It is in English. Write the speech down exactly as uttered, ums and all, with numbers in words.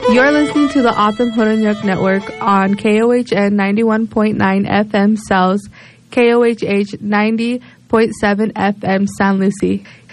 You're listening to the Otham Horonyuk Network on K O H N ninety-one point nine F M Cells, K O H H ninety point seven F M San Lucie.